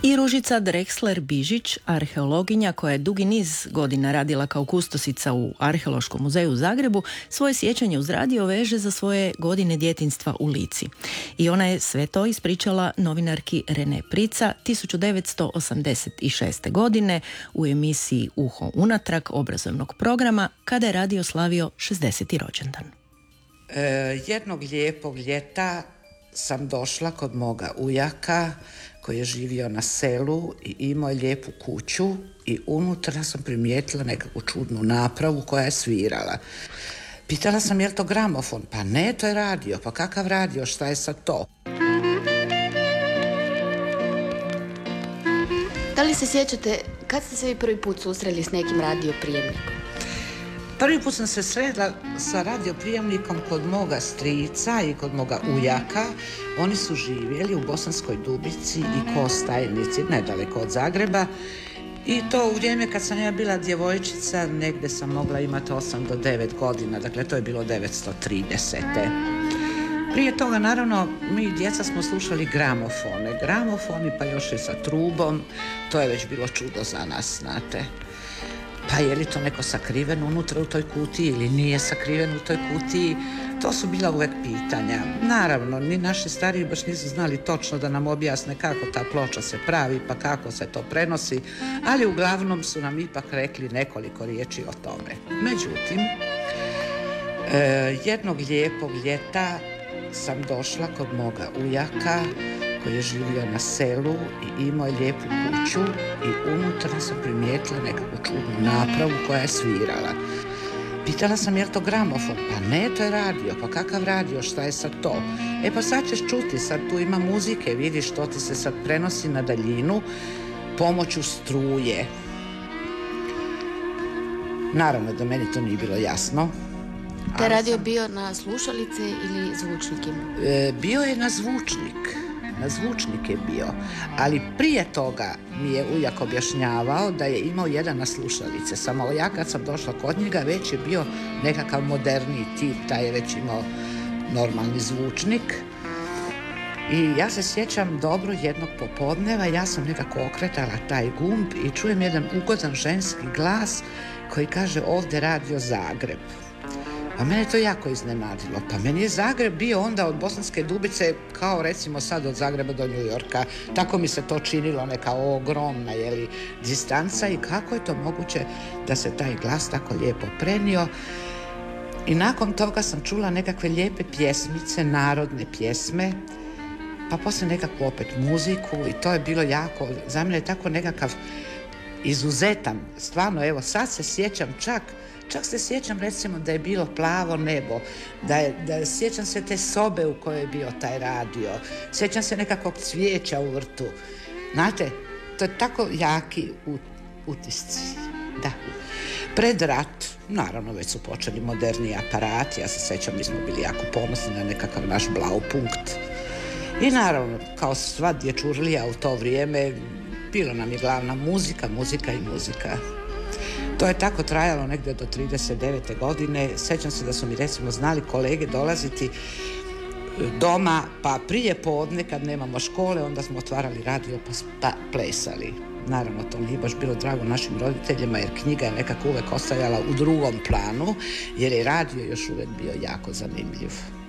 I Ružica Drexler-Bižić, arheologinja koja je dugi niz godina radila kao kustosica u Arheološkom muzeju u Zagrebu, svoje sjećanje uz radio veže za svoje godine djetinjstva u Lici. I ona je sve to ispričala novinarki Rene Prica 1986. godine u emisiji Uho unatrag obrazovnog programa kada je radio slavio 60. rođendan. Jednog lijepog ljeta sam došla kod moga ujaka koji je živio na selu i imao je lijepu kuću i unutra sam primijetila nekakvu čudnu napravu koja je svirala. Pitala sam je li to gramofon? Pa ne, to je radio. Pa kakav radio? Šta je sad to? Da li se sjećate kad ste se vi prvi put susreli s nekim radioprijemnikom? Prvi put sam se srela sa radioprijemnikom kod moga strica i kod moga ujaka. Oni su živjeli u Bosanskoj Dubici i Kostajnici, nedaleko od Zagreba. I to u vrijeme kad sam ja bila djevojčica, negdje sam mogla imati 8 do 9 godina, dakle to je bilo 1930. Prije toga, naravno, mi djeca smo slušali gramofoni, pa još i sa trubom, to je već bilo čudo za nas, znate. Pa je li to neko sakriven unutra u toj kutiji ili nije sakriven u toj kutiji, to su bila uvijek pitanja. Naravno, ni naši stariji baš nisu znali točno da nam objasne kako ta ploča se pravi, pa kako se to prenosi, ali uglavnom su nam ipak rekli nekoliko riječi o tome. Međutim, jednog lijepog ljeta sam došla kod moga ujaka koji je živio na selu i imao je lijepu kuću i unutra sam primijetila nekakvu čudnu napravu koja je svirala. Pitala sam je li to gramofon? Pa ne, to je radio. Pa kakav radio? Šta je sad to? Pa sad ćeš čuti, sad tu ima muzike, vidiš, to ti se sad prenosi na daljinu pomoću struje. Naravno da meni to nije bilo jasno. Taj radio bio na slušalice ili zvučnik imao? Bio je na zvučnik. Na zvučnik je bio, ali prije toga mi je ujak objašnjavao da je imao jedan na slušalice, samo ja kad sam došla kod njega već je bio nekakav moderniji tip, taj je već imao normalni zvučnik. I ja se sjećam dobro jednog popodneva, ja sam nekako okretala taj gumb i čujem jedan ugodan ženski glas koji kaže ovdje radio Zagreb. Pa mene to jako iznenadilo. Pa meni je Zagreb bio onda od Bosanske Dubice kao recimo sad od Zagreba do New Yorka. Tako mi se to činilo, neka ogromna distanca i kako je to moguće da se taj glas tako lijepo prenio. I nakon toga sam čula nekakve lijepe pjesmice, narodne pjesme, pa poslije nekakvu opet muziku i to je bilo jako, za mene je tako nekakav izuzetan. Stvarno, evo sad se sjećam čak se sjećam recimo da je bilo plavo nebo, da sjećam se te sobe u kojoj je bio taj radio, sjećam se nekakvog cvijeća u vrtu. Znate, to je tako jaki utisci. Da. Pred rat, naravno već su počeli moderni aparati, ja se sjećam, mi smo bili jako ponosni na nekakav naš Blaupunkt. I naravno, kao sva dječurlija u to vrijeme, bilo nam je glavna muzika. To je tako trajalo negdje do 39. godine. Sjećam se da su mi recimo znali kolege dolaziti doma, pa prije podne kad nemamo škole, onda smo otvarali radio pa plesali. Naravno, to nije baš bilo drago našim roditeljima jer knjiga je nekako uvijek ostajala u drugom planu, jer je radio još uvijek bio jako zanimljiv.